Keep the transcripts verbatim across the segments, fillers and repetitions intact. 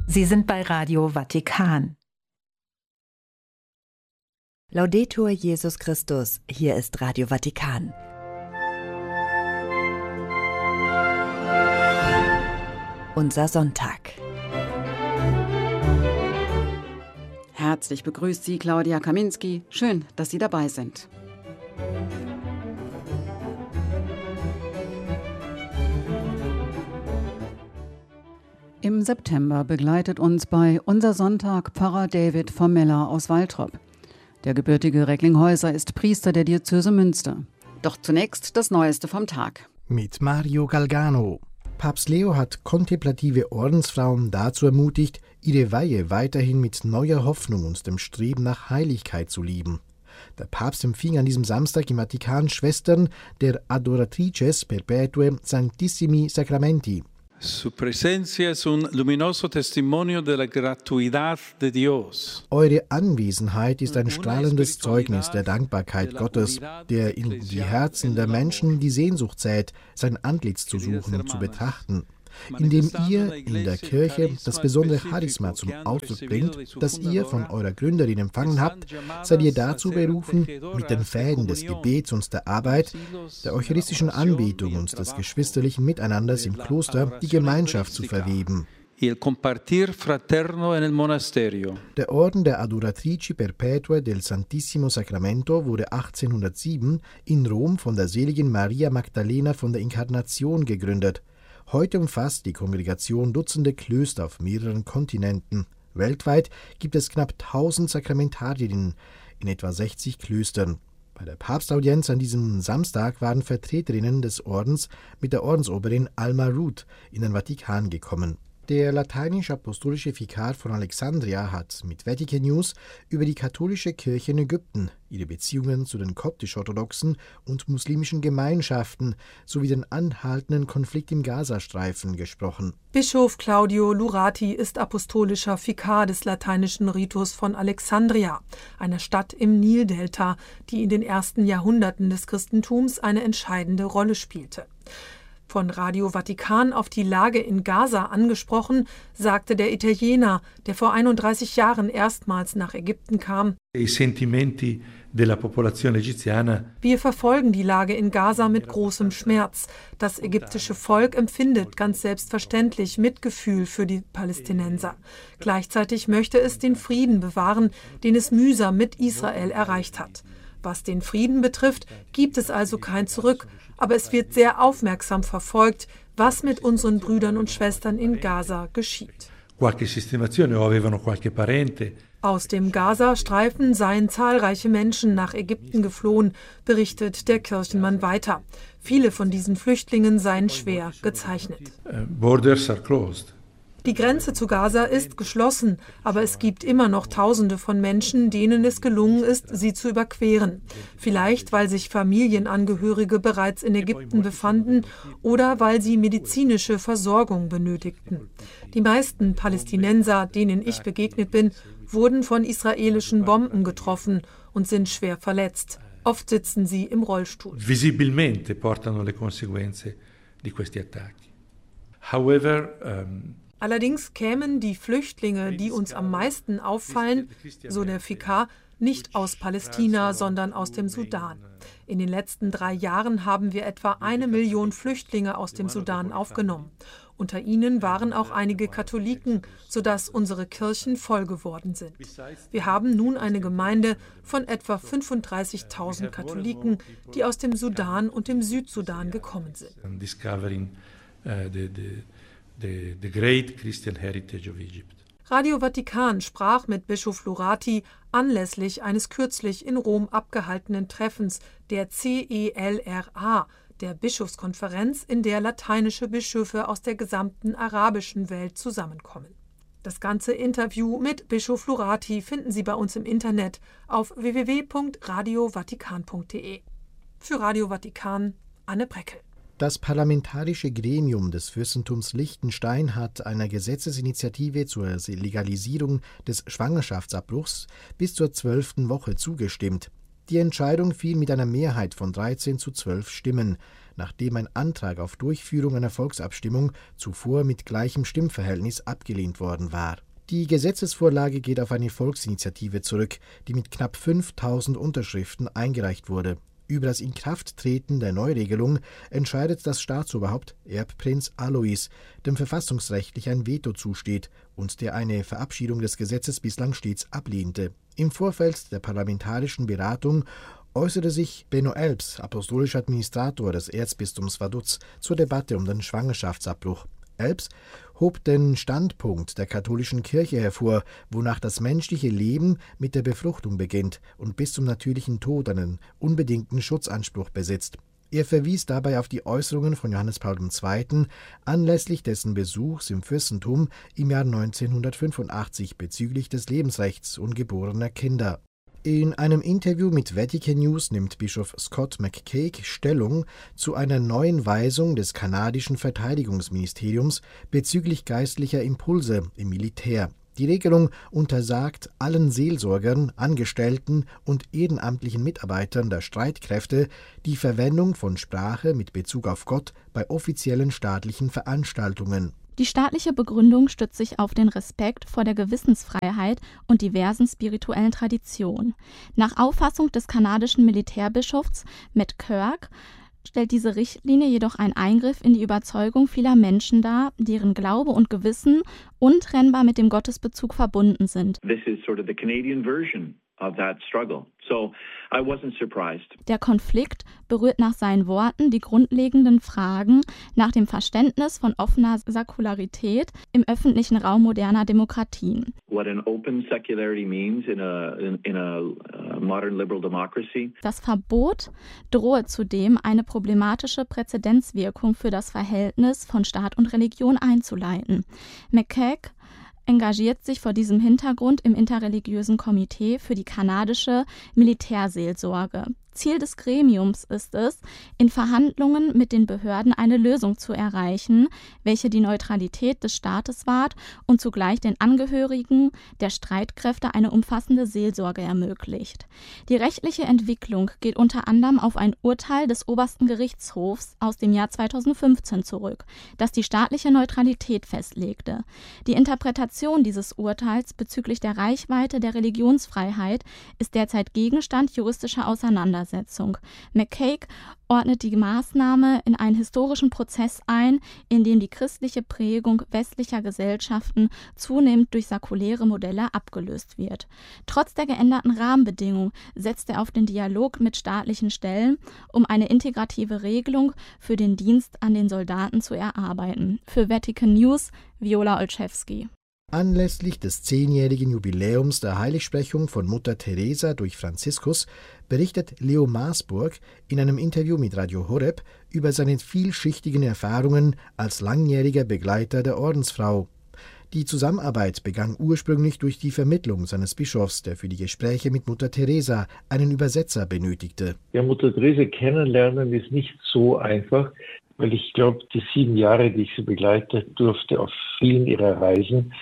Sie sind bei Radio Vatikan. Laudetur Jesus Christus, hier ist Radio Vatikan. Unser Sonntag. Herzlich begrüßt Sie Claudia Kaminski. Schön, dass Sie dabei sind. Im September begleitet uns bei Unser Sonntag Pfarrer David Formella aus Waltrop. Der gebürtige Recklinghäuser ist Priester der Diözese Münster. Doch zunächst das Neueste vom Tag. Mit Mario Galgano. Papst Leo hat kontemplative Ordensfrauen dazu ermutigt, ihre Weihe weiterhin mit neuer Hoffnung und dem Streben nach Heiligkeit zu lieben. Der Papst empfing an diesem Samstag im Vatikan Schwestern der Adoratrices Perpetue Sanctissimi Sacramenti. Su presencia es un luminoso testimonio de la gratuidad de Dios. Eure Anwesenheit ist ein strahlendes Zeugnis der Dankbarkeit Gottes, der in die Herzen der Menschen die Sehnsucht sät, sein Antlitz zu suchen und zu betrachten. Indem ihr in der Kirche das besondere Charisma zum Ausdruck bringt, das ihr von eurer Gründerin empfangen habt, seid ihr dazu berufen, mit den Fäden des Gebets und der Arbeit, der eucharistischen Anbetung und des geschwisterlichen Miteinanders im Kloster die Gemeinschaft zu verweben. Der Orden der Adoratrici Perpetue del Santissimo Sacramento wurde achtzehnhundertsieben in Rom von der seligen Maria Magdalena von der Inkarnation gegründet. Heute umfasst die Kongregation Dutzende Klöster auf mehreren Kontinenten. Weltweit gibt es knapp tausend Sakramentarierinnen in etwa sechzig Klöstern. Bei der Papstaudienz an diesem Samstag waren Vertreterinnen des Ordens mit der Ordensoberin Alma Ruth in den Vatikan gekommen. Der lateinisch-apostolische Vikar von Alexandria hat mit Vatican News über die katholische Kirche in Ägypten, ihre Beziehungen zu den koptisch-orthodoxen und muslimischen Gemeinschaften sowie den anhaltenden Konflikt im Gazastreifen gesprochen. Bischof Claudio Lurati ist apostolischer Vikar des lateinischen Ritus von Alexandria, einer Stadt im Nildelta, die in den ersten Jahrhunderten des Christentums eine entscheidende Rolle spielte. Von Radio Vatikan auf die Lage in Gaza angesprochen, sagte der Italiener, der vor einunddreißig Jahren erstmals nach Ägypten kam: Wir verfolgen die Lage in Gaza mit großem Schmerz. Das ägyptische Volk empfindet ganz selbstverständlich Mitgefühl für die Palästinenser. Gleichzeitig möchte es den Frieden bewahren, den es mühsam mit Israel erreicht hat. Was den Frieden betrifft, gibt es also kein Zurück, aber es wird sehr aufmerksam verfolgt, was mit unseren Brüdern und Schwestern in Gaza geschieht. Aus dem Gazastreifen seien zahlreiche Menschen nach Ägypten geflohen, berichtet der Kirchenmann weiter. Viele von diesen Flüchtlingen seien schwer gezeichnet. Borders are closed. Die Grenze zu Gaza ist geschlossen, aber es gibt immer noch Tausende von Menschen, denen es gelungen ist, sie zu überqueren. Vielleicht, weil sich Familienangehörige bereits in Ägypten befanden oder weil sie medizinische Versorgung benötigten. Die meisten Palästinenser, denen ich begegnet bin, wurden von israelischen Bomben getroffen und sind schwer verletzt. Oft sitzen sie im Rollstuhl. Visibilmente portano le conseguenze di questi attacchi. However, um Allerdings kämen die Flüchtlinge, die uns am meisten auffallen, so der Vikar, nicht aus Palästina, sondern aus dem Sudan. In den letzten drei Jahren haben wir etwa eine Million Flüchtlinge aus dem Sudan aufgenommen. Unter ihnen waren auch einige Katholiken, sodass unsere Kirchen voll geworden sind. Wir haben nun eine Gemeinde von etwa fünfunddreißigtausend Katholiken, die aus dem Sudan und dem Südsudan gekommen sind. The, the great Christian heritage of Egypt. Radio Vatikan sprach mit Bischof Lurati anlässlich eines kürzlich in Rom abgehaltenen Treffens der C E L R A, der Bischofskonferenz, in der lateinische Bischöfe aus der gesamten arabischen Welt zusammenkommen. Das ganze Interview mit Bischof Lurati finden Sie bei uns im Internet auf w w w punkt radio vatikan punkt d e. Für Radio Vatikan, Anne Breckel. Das parlamentarische Gremium des Fürstentums Liechtenstein hat einer Gesetzesinitiative zur Legalisierung des Schwangerschaftsabbruchs bis zur zwölften Woche zugestimmt. Die Entscheidung fiel mit einer Mehrheit von dreizehn zu zwölf Stimmen, nachdem ein Antrag auf Durchführung einer Volksabstimmung zuvor mit gleichem Stimmverhältnis abgelehnt worden war. Die Gesetzesvorlage geht auf eine Volksinitiative zurück, die mit knapp fünftausend Unterschriften eingereicht wurde. Über das Inkrafttreten der Neuregelung entscheidet das Staatsoberhaupt Erbprinz Alois, dem verfassungsrechtlich ein Veto zusteht und der eine Verabschiedung des Gesetzes bislang stets ablehnte. Im Vorfeld der parlamentarischen Beratung äußerte sich Benno Elbs, apostolischer Administrator des Erzbistums Vaduz, zur Debatte um den Schwangerschaftsabbruch. Elbs hob den Standpunkt der katholischen Kirche hervor, wonach das menschliche Leben mit der Befruchtung beginnt und bis zum natürlichen Tod einen unbedingten Schutzanspruch besitzt. Er verwies dabei auf die Äußerungen von Johannes Paul der Zweite. anlässlich dessen Besuchs im Fürstentum im Jahr neunzehnhundertfünfundachtzig bezüglich des Lebensrechts ungeborener Kinder. In einem Interview mit Vatican News nimmt Bischof Scott McCaig Stellung zu einer neuen Weisung des kanadischen Verteidigungsministeriums bezüglich geistlicher Impulse im Militär. Die Regelung untersagt allen Seelsorgern, Angestellten und ehrenamtlichen Mitarbeitern der Streitkräfte die Verwendung von Sprache mit Bezug auf Gott bei offiziellen staatlichen Veranstaltungen. Die staatliche Begründung stützt sich auf den Respekt vor der Gewissensfreiheit und diversen spirituellen Traditionen. Nach Auffassung des kanadischen Militärbischofs Matt Kirk stellt diese Richtlinie jedoch einen Eingriff in die Überzeugung vieler Menschen dar, deren Glaube und Gewissen untrennbar mit dem Gottesbezug verbunden sind. This is sort of the Canadian version of that struggle. So I wasn't surprised. Der Konflikt berührt nach seinen Worten die grundlegenden Fragen nach dem Verständnis von offener Säkularität im öffentlichen Raum moderner Demokratien. What an open secularity means in a in, in a uh, modern liberal democracy. Das Verbot drohe zudem eine problematische Präzedenzwirkung für das Verhältnis von Staat und Religion einzuleiten. McCaig engagiert sich vor diesem Hintergrund im interreligiösen Komitee für die kanadische Militärseelsorge. Ziel des Gremiums ist es, in Verhandlungen mit den Behörden eine Lösung zu erreichen, welche die Neutralität des Staates wahrt und zugleich den Angehörigen der Streitkräfte eine umfassende Seelsorge ermöglicht. Die rechtliche Entwicklung geht unter anderem auf ein Urteil des Obersten Gerichtshofs aus dem Jahr zweitausendfünfzehn zurück, das die staatliche Neutralität festlegte. Die Interpretation dieses Urteils bezüglich der Reichweite der Religionsfreiheit ist derzeit Gegenstand juristischer Auseinandersetzungen. McCaig ordnet die Maßnahme in einen historischen Prozess ein, in dem die christliche Prägung westlicher Gesellschaften zunehmend durch säkuläre Modelle abgelöst wird. Trotz der geänderten Rahmenbedingungen setzt er auf den Dialog mit staatlichen Stellen, um eine integrative Regelung für den Dienst an den Soldaten zu erarbeiten. Für Vatican News, Viola Olszewski. Anlässlich des zehnjährigen Jubiläums der Heiligsprechung von Mutter Teresa durch Franziskus berichtet Leo Maasburg in einem Interview mit Radio Horeb über seine vielschichtigen Erfahrungen als langjähriger Begleiter der Ordensfrau. Die Zusammenarbeit begann ursprünglich durch die Vermittlung seines Bischofs, der für die Gespräche mit Mutter Teresa einen Übersetzer benötigte. Ja, Mutter Teresa kennenlernen ist nicht so einfach, weil ich glaube, die sieben Jahre, die ich sie begleitet durfte auf vielen ihrer Reisen,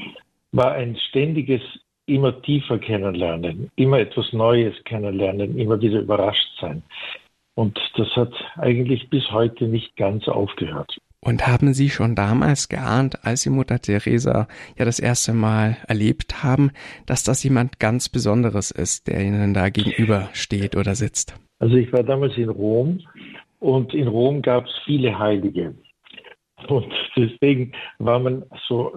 war ein ständiges, immer tiefer Kennenlernen, immer etwas Neues kennenlernen, immer wieder überrascht sein. Und das hat eigentlich bis heute nicht ganz aufgehört. Und haben Sie schon damals geahnt, als Sie Mutter Teresa ja das erste Mal erlebt haben, dass das jemand ganz Besonderes ist, der Ihnen da gegenüber steht oder sitzt? Also ich war damals in Rom. Und in Rom gab es viele Heilige. Und deswegen war man so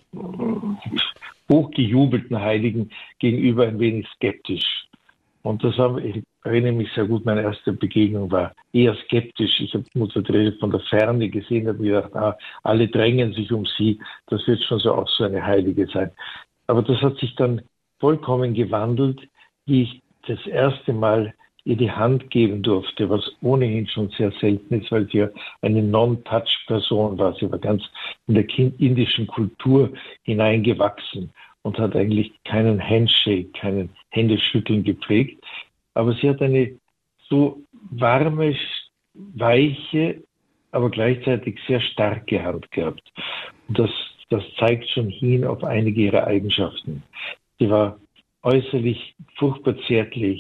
hochgejubelten Heiligen gegenüber ein wenig skeptisch. Und das haben, ich erinnere mich sehr gut, meine erste Begegnung war eher skeptisch. Ich habe Mutter Teresa von der Ferne gesehen, habe mir gedacht, ah, alle drängen sich um sie, das wird schon so auch so eine Heilige sein. Aber das hat sich dann vollkommen gewandelt, wie ich das erste Mal ihr die Hand geben durfte, was ohnehin schon sehr selten ist, weil sie ja eine Non-Touch-Person war. Sie war ganz in der indischen Kultur hineingewachsen und hat eigentlich keinen Handshake, keinen Händeschütteln geprägt. Aber sie hat eine so warme, weiche, aber gleichzeitig sehr starke Hand gehabt. Und das, das zeigt schon hin auf einige ihrer Eigenschaften. Sie war äußerlich furchtbar zärtlich,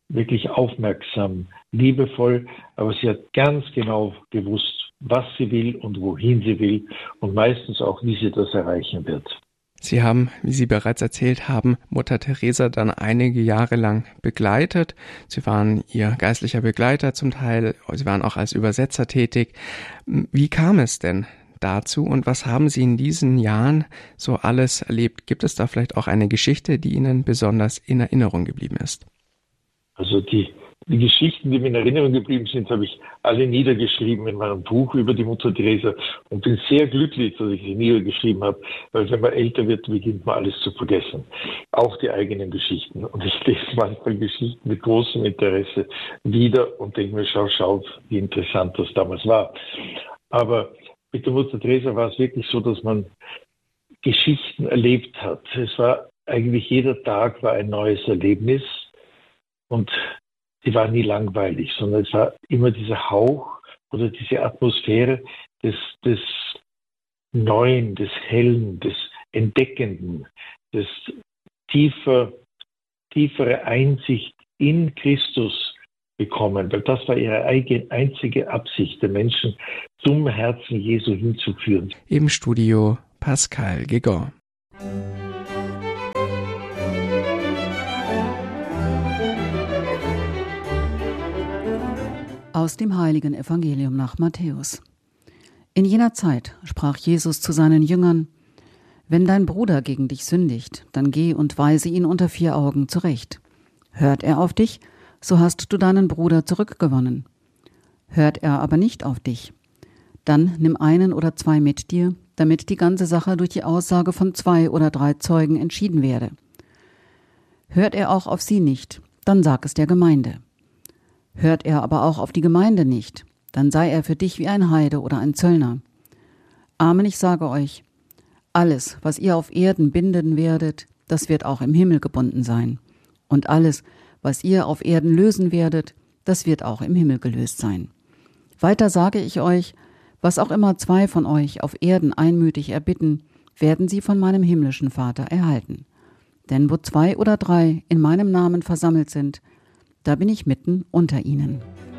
wirklich aufmerksam, liebevoll, aber sie hat ganz genau gewusst, was sie will und wohin sie will und meistens auch, wie sie das erreichen wird. Sie haben, wie Sie bereits erzählt haben, Mutter Teresa dann einige Jahre lang begleitet. Sie waren ihr geistlicher Begleiter zum Teil, Sie waren auch als Übersetzer tätig. Wie kam es denn dazu und was haben Sie in diesen Jahren so alles erlebt? Gibt es da vielleicht auch eine Geschichte, die Ihnen besonders in Erinnerung geblieben ist? Also die, die Geschichten, die mir in Erinnerung geblieben sind, habe ich alle niedergeschrieben in meinem Buch über die Mutter Teresa und bin sehr glücklich, dass ich sie niedergeschrieben habe, weil wenn man älter wird, beginnt man alles zu vergessen. Auch die eigenen Geschichten. Und ich lese manchmal Geschichten mit großem Interesse wieder und denke mir, schau, schau, wie interessant das damals war. Aber mit der Mutter Teresa war es wirklich so, dass man Geschichten erlebt hat. Es war eigentlich jeder Tag war ein neues Erlebnis und sie war nie langweilig, sondern es war immer dieser Hauch oder diese Atmosphäre des, des Neuen, des Hellen, des Entdeckenden, des tiefer, tiefere Einsicht in Christus bekommen, weil das war ihre eigene, einzige Absicht, den Menschen zum Herzen Jesu hinzuführen. Im Studio Pascal Guégan. Aus dem heiligen Evangelium nach Matthäus. In jener Zeit sprach Jesus zu seinen Jüngern: Wenn dein Bruder gegen dich sündigt, dann geh und weise ihn unter vier Augen zurecht. Hört er auf dich, so hast du deinen Bruder zurückgewonnen. Hört er aber nicht auf dich, dann nimm einen oder zwei mit dir, damit die ganze Sache durch die Aussage von zwei oder drei Zeugen entschieden werde. Hört er auch auf sie nicht, dann sag es der Gemeinde. Hört er aber auch auf die Gemeinde nicht, dann sei er für dich wie ein Heide oder ein Zöllner. Amen, ich sage euch, alles, was ihr auf Erden binden werdet, das wird auch im Himmel gebunden sein. Und alles, was ihr auf Erden lösen werdet, das wird auch im Himmel gelöst sein. Weiter sage ich euch, was auch immer zwei von euch auf Erden einmütig erbitten, werden sie von meinem himmlischen Vater erhalten. Denn wo zwei oder drei in meinem Namen versammelt sind, da bin ich mitten unter ihnen.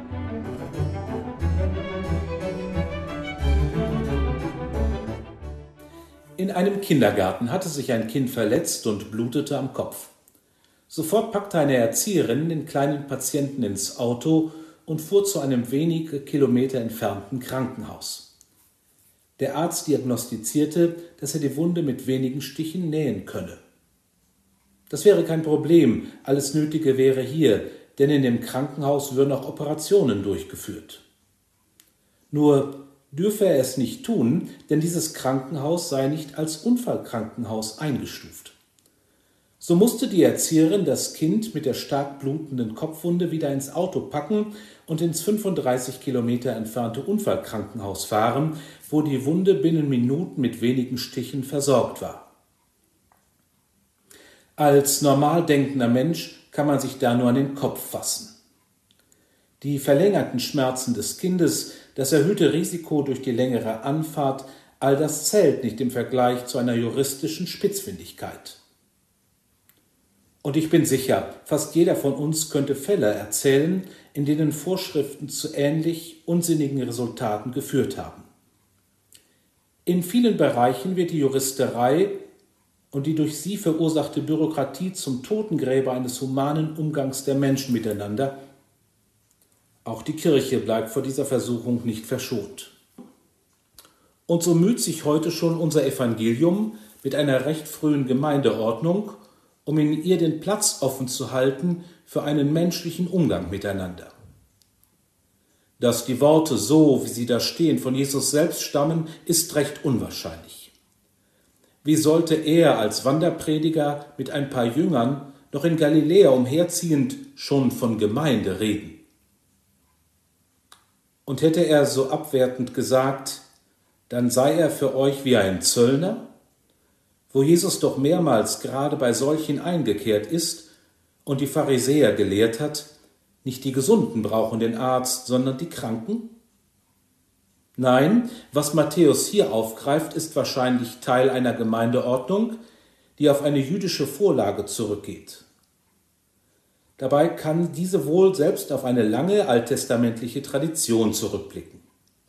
In einem Kindergarten hatte sich ein Kind verletzt und blutete am Kopf. Sofort packte eine Erzieherin den kleinen Patienten ins Auto und fuhr zu einem wenige Kilometer entfernten Krankenhaus. Der Arzt diagnostizierte, dass er die Wunde mit wenigen Stichen nähen könne. Das wäre kein Problem, alles Nötige wäre hier, denn in dem Krankenhaus würden auch Operationen durchgeführt. Nur dürfe er es nicht tun, denn dieses Krankenhaus sei nicht als Unfallkrankenhaus eingestuft. So musste die Erzieherin das Kind mit der stark blutenden Kopfwunde wieder ins Auto packen und ins fünfunddreißig Kilometer entfernte Unfallkrankenhaus fahren, wo die Wunde binnen Minuten mit wenigen Stichen versorgt war. Als normal denkender Mensch kann man sich da nur an den Kopf fassen. Die verlängerten Schmerzen des Kindes, das erhöhte Risiko durch die längere Anfahrt, all das zählt nicht im Vergleich zu einer juristischen Spitzfindigkeit. Und ich bin sicher, fast jeder von uns könnte Fälle erzählen, in denen Vorschriften zu ähnlich unsinnigen Resultaten geführt haben. In vielen Bereichen wird die Juristerei und die durch sie verursachte Bürokratie zum Totengräber eines humanen Umgangs der Menschen miteinander. Auch die Kirche bleibt vor dieser Versuchung nicht verschont. Und so müht sich heute schon unser Evangelium mit einer recht frühen Gemeindeordnung, um in ihr den Platz offen zu halten für einen menschlichen Umgang miteinander. Dass die Worte so, wie sie da stehen, von Jesus selbst stammen, ist recht unwahrscheinlich. Wie sollte er als Wanderprediger mit ein paar Jüngern noch in Galiläa umherziehend schon von Gemeinde reden? Und hätte er so abwertend gesagt, dann sei er für euch wie ein Zöllner, wo Jesus doch mehrmals gerade bei solchen eingekehrt ist und die Pharisäer gelehrt hat, nicht die Gesunden brauchen den Arzt, sondern die Kranken? Nein, was Matthäus hier aufgreift, ist wahrscheinlich Teil einer Gemeindeordnung, die auf eine jüdische Vorlage zurückgeht. Dabei kann diese wohl selbst auf eine lange alttestamentliche Tradition zurückblicken.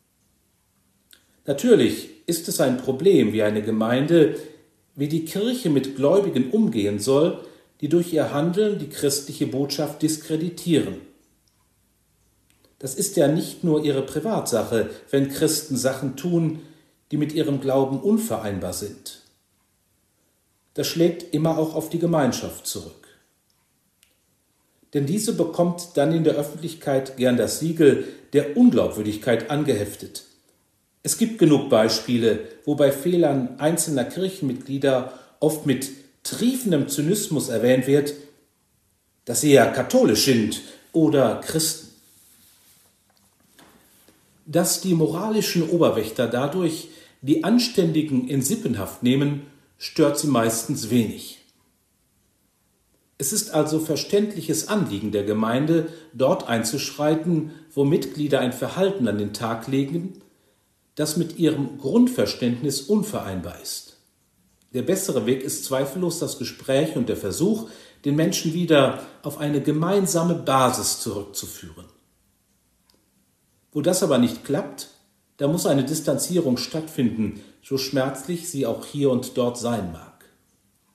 Natürlich ist es ein Problem, wie eine Gemeinde, wie die Kirche mit Gläubigen umgehen soll, die durch ihr Handeln die christliche Botschaft diskreditieren. Das ist ja nicht nur ihre Privatsache, wenn Christen Sachen tun, die mit ihrem Glauben unvereinbar sind. Das schlägt immer auch auf die Gemeinschaft zurück. Denn diese bekommt dann in der Öffentlichkeit gern das Siegel der Unglaubwürdigkeit angeheftet. Es gibt genug Beispiele, wo bei Fehlern einzelner Kirchenmitglieder oft mit triefendem Zynismus erwähnt wird, dass sie ja katholisch sind oder Christen. Dass die moralischen Oberwächter dadurch die Anständigen in Sippenhaft nehmen, stört sie meistens wenig. Es ist also verständliches Anliegen der Gemeinde, dort einzuschreiten, wo Mitglieder ein Verhalten an den Tag legen, das mit ihrem Grundverständnis unvereinbar ist. Der bessere Weg ist zweifellos das Gespräch und der Versuch, den Menschen wieder auf eine gemeinsame Basis zurückzuführen. Wo das aber nicht klappt, da muss eine Distanzierung stattfinden, so schmerzlich sie auch hier und dort sein mag.